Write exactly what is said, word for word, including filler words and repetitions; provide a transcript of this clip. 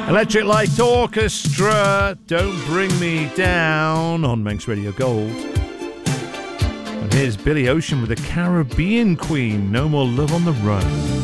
Electric Light Orchestra, Don't Bring Me Down on Manx Radio Gold. And here's Billy Ocean with the Caribbean Queen, No More Love on the Run.